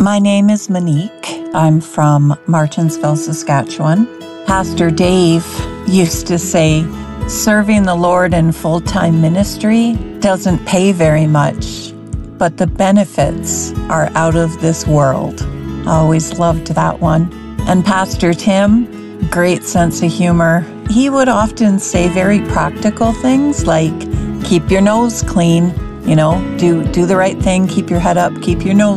My name is Monique. I'm from Martinsville, Saskatchewan. Pastor Dave used to say, serving the Lord in full-time ministry doesn't pay very much, but the benefits are out of this world. I always loved that one. And Pastor Tim, great sense of humor. He would often say very practical things like, keep your nose clean, do the right thing, keep your head up, keep your nose